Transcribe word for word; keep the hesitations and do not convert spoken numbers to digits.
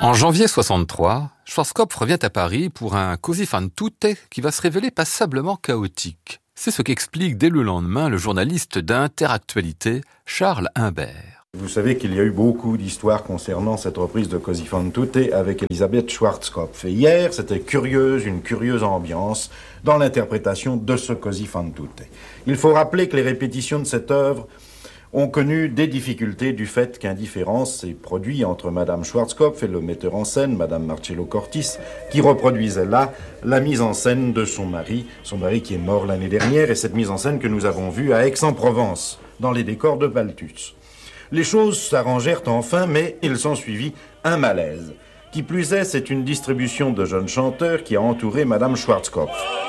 En janvier soixante-trois, Schwarzkopf revient à Paris pour un così fan tutte qui va se révéler passablement chaotique. C'est ce qu'explique dès le lendemain le journaliste d'Interactualité, Charles Humbert. Vous savez qu'il y a eu beaucoup d'histoires concernant cette reprise de Così fan tutte avec Elisabeth Schwarzkopf. Et hier, c'était curieuse, une curieuse ambiance dans l'interprétation de ce Così fan tutte. Il faut rappeler que les répétitions de cette œuvre ont connu des difficultés du fait qu'un différend s'est produit entre Madame Schwarzkopf et le metteur en scène, Madame Marcello Cortis, qui reproduisait là la mise en scène de son mari, son mari qui est mort l'année dernière, et cette mise en scène que nous avons vue à Aix-en-Provence, dans les décors de Balthus. Les choses s'arrangèrent enfin, mais il s'ensuivit un malaise. Qui plus est, c'est une distribution de jeunes chanteurs qui a entouré Madame Schwarzkopf.